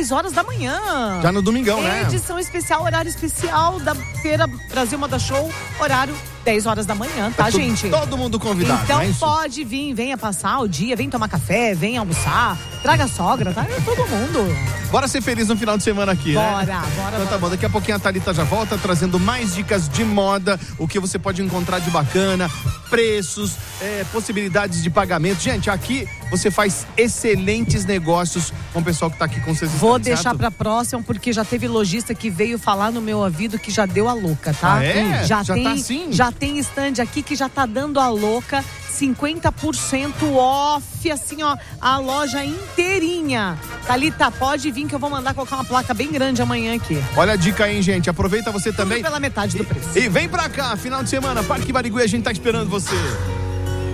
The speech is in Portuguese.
10 horas da manhã. Já no domingão, né? Edição especial, horário especial da Feira Brasil Moda Show, horário 10 horas da manhã, tá, gente? Todo mundo convidado, Então é isso? pode vir, venha passar o dia, vem tomar café, vem almoçar, traga a sogra, tá? É todo mundo. Bora ser feliz no final de semana aqui, Bora, né? bora. Então tá bom, daqui a pouquinho a Thalita já volta trazendo mais dicas de moda, o que você pode encontrar de bacana, preços, possibilidades de pagamento. Gente, aqui você faz excelentes negócios com o pessoal que tá aqui com vocês. Vou deixar pra próxima, porque já teve lojista que veio falar no meu ouvido que já deu a louca, tá? Ah, é? Já Já tem, tá assim? Já tem stand aqui que já tá dando a louca, 50% off, assim, ó, a loja inteirinha. Thalita, pode vir que eu vou mandar colocar uma placa bem grande amanhã aqui. Olha a dica aí, gente. Aproveita você também. Tudo pela metade do preço. E vem pra cá, final de semana, Parque Barigui, a gente tá esperando você.